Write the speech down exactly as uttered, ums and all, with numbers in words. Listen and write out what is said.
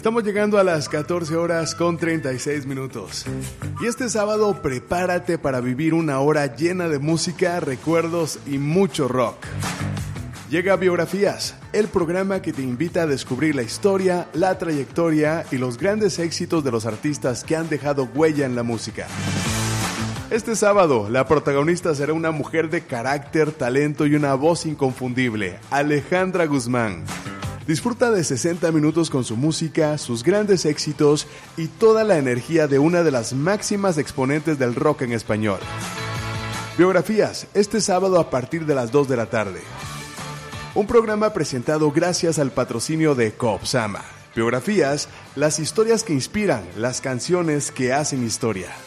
Estamos llegando a las catorce horas con treinta y seis minutos. Y este sábado prepárate para vivir una hora llena de música, recuerdos y mucho rock. Llega Biografías, el programa que te invita a descubrir la historia, la trayectoria y los grandes éxitos de los artistas que han dejado huella en la música. Este sábado, la protagonista será una mujer de carácter, talento y una voz inconfundible, Alejandra Guzmán. Disfruta de sesenta minutos con su música, sus grandes éxitos y toda la energía de una de las máximas exponentes del rock en español. Biografías, este sábado a partir de las dos de la tarde. Un programa presentado gracias al patrocinio de Coopsama. Biografías, las historias que inspiran, las canciones que hacen historia.